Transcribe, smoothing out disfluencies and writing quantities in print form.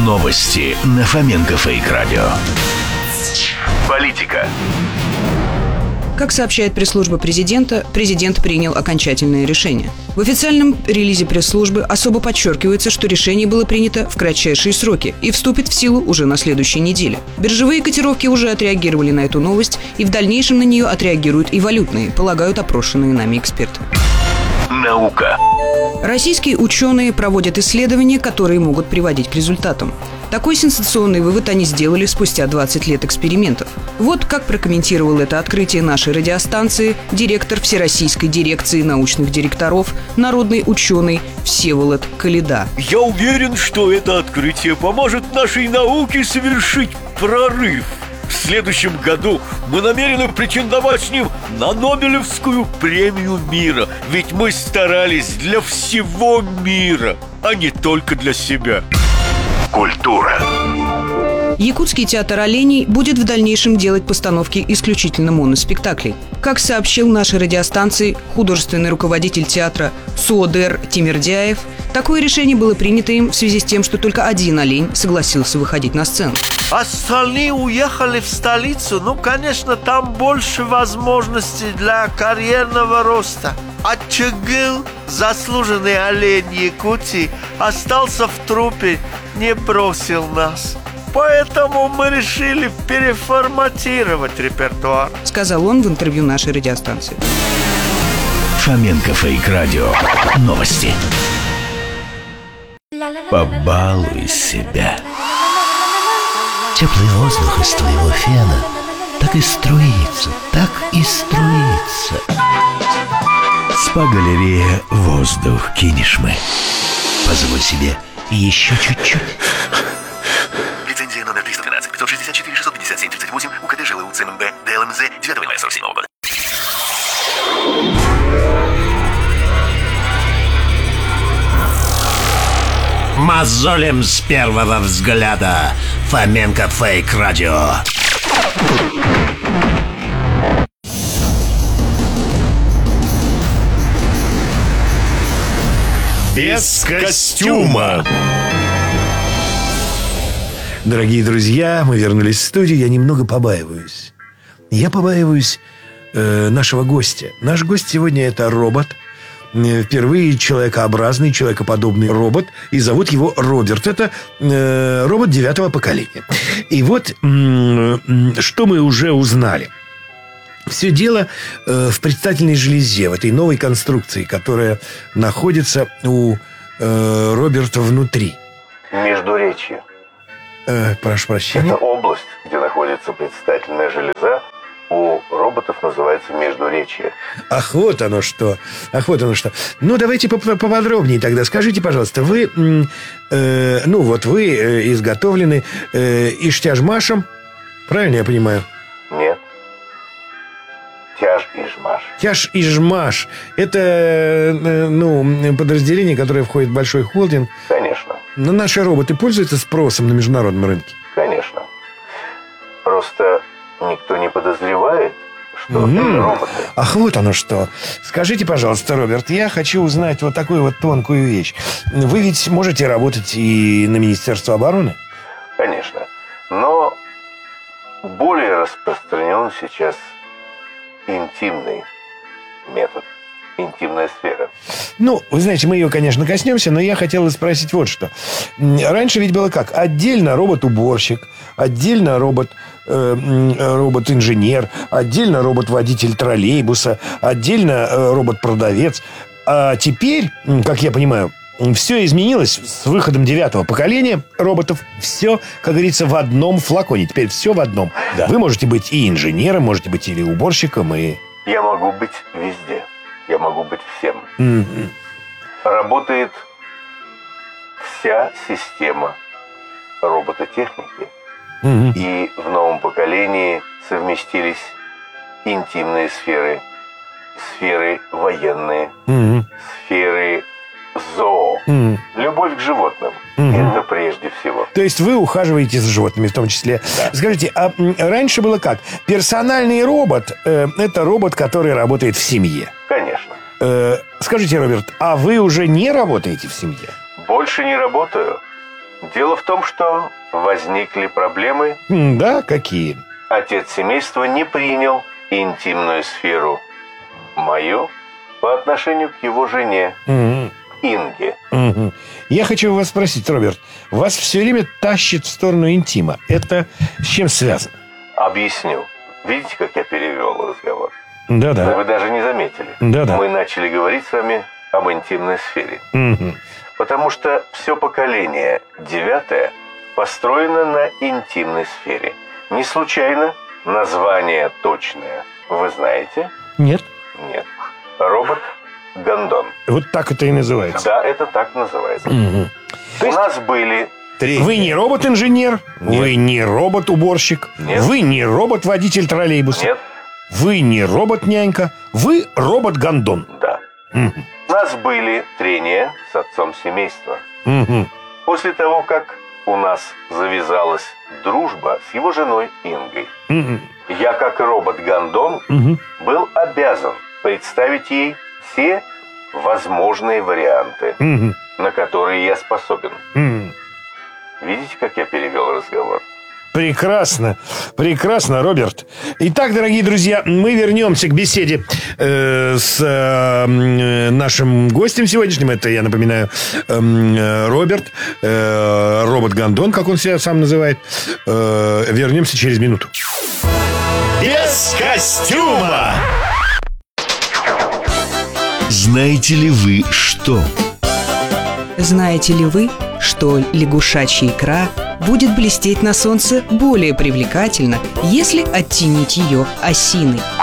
Новости на Фоменко Фейк Радио. Политика. Как сообщает пресс-служба президента, президент принял окончательное решение. В официальном релизе пресс-службы особо подчеркивается, что решение было принято в кратчайшие сроки и вступит в силу уже на следующей неделе. Биржевые котировки уже отреагировали на эту новость, и в дальнейшем на нее отреагируют и валютные, полагают опрошенные нами эксперты. Наука. Российские ученые проводят исследования, которые могут приводить к результатам. Такой сенсационный вывод они сделали спустя 20 лет экспериментов. Вот как прокомментировал это открытие нашей радиостанции директор Всероссийской дирекции научных директоров, народный ученый Всеволод Калида. Я уверен, что это открытие поможет нашей науке совершить прорыв. В следующем году мы намерены претендовать с ним на Нобелевскую премию мира. Ведь мы старались для всего мира, а не только для себя. Культура. Якутский театр оленей будет в дальнейшем делать постановки исключительно моноспектаклей. Как сообщил нашей радиостанции художественный руководитель театра Суодер Тимирдяев, такое решение было принято им в связи с тем, что только один олень согласился выходить на сцену. Остальные уехали в столицу. Конечно, там больше возможностей для карьерного роста. А Чыгыл, заслуженный олень Якутии, остался в труппе, не бросил нас. Поэтому мы решили переформатировать репертуар, сказал он в интервью нашей радиостанции. Фоменко Фейк Радио. Новости. Побалуй себя. Теплый воздух из твоего фена так и струится, так и струится. Спа-галерея «Воздух Кинешмы». Позволь себе еще чуть-чуть. Лицензия номер 312 564 657 38 УКД ЖЛУ ЦМБ ДЛМЗ 9 января 47 года. Мозолем с первого взгляда. Фоменко Фейк Радио. Без костюма. Дорогие друзья, мы вернулись в студию. Я немного побаиваюсь. Я побаиваюсь нашего гостя. Наш гость сегодня – это робот. Впервые человекообразный, человекоподобный робот. И зовут его Роберт. Это робот 9-го поколения. И вот что мы уже узнали. Все дело в предстательной железе, в этой новой конструкции, которая находится у Роберта внутри. Междуречье. Прошу прощения. Это область, где находится предстательная железа. У роботов называется междуречье. Ах, вот оно что. Ну, давайте поподробнее тогда. Скажите, пожалуйста, вы, вы изготовлены Иштяжмашем, правильно я понимаю? Нет. Тяж-Ижмаш. Тяж-Ижмаш. Это, подразделение, которое входит в большой холдинг. Конечно. Но наши роботы пользуются спросом на международном рынке? Конечно. Просто никто не подозревает, что это роботы. Ах, вот оно что. Скажите, пожалуйста, Роберт, я хочу узнать вот такую вот тонкую вещь. Вы ведь можете работать и на Министерство обороны? Конечно. Но более распространен сейчас интимный метод, интимная сфера. Вы знаете, мы ее, конечно, коснемся, но я хотел спросить вот что. Раньше ведь было как? Отдельно робот-уборщик, отдельно робот-инженер, отдельно робот-водитель троллейбуса, отдельно робот-продавец. А теперь, как я понимаю, все изменилось с выходом 9-го поколения роботов. Все, как говорится, в одном флаконе. Теперь все в одном. Да. Вы можете быть и инженером, можете быть или уборщиком, и... Я могу быть везде. Я могу быть всем. Работает вся система робототехники. И в новом поколении совместились интимные сферы, сферы военные, сферы зоо. Любовь к животным. Это прежде всего. То есть вы ухаживаете за животными в том числе. Да. Скажите, а раньше было как? Персональный робот это робот, который работает в семье. Конечно. Скажите, Роберт, а вы уже не работаете в семье? Больше не работаю. Дело в том, что возникли проблемы. Да, какие? Отец семейства не принял интимную сферу мою по отношению к его жене Инге. Я хочу вас спросить, Роберт, вас все время тащит в сторону интима. Это с чем связано? Объясню. Видите, как я перевел разговор? Да-да. Вы даже не заметили. Да-да. Мы начали говорить с вами об интимной сфере. Потому что все поколение 9 построено на интимной сфере. Не случайно название точное. Вы знаете? Нет. Нет. Робот Гондон. Вот так это и называется. Да, это так называется. У нас были... Вы не робот-инженер, Нет. вы не робот-уборщик, Нет. вы не робот-водитель троллейбуса, Нет. вы не робот-нянька, вы робот-гондон. Да. У нас были трения с отцом семейства. После того, как у нас завязалась дружба с его женой Ингой, я, как робот-гондон, был обязан представить ей все возможные варианты, на которые я способен. Видите, как я перевел разговор? Прекрасно, прекрасно, Роберт. Итак, дорогие друзья, мы вернемся к беседе с нашим гостем сегодняшним. Это, я напоминаю, Роберт, робот-гондон, как он себя сам называет. Вернемся через минуту. Без костюма! Знаете ли вы что? Знаете ли вы, что лягушачья икра будет блестеть на солнце более привлекательно, если оттенить ее осиной?